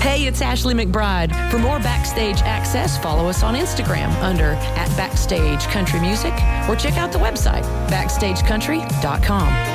Hey, it's Ashley McBride. For more Backstage access, follow us on Instagram under @BackstageCountryMusic or check out the website, backstagecountry.com.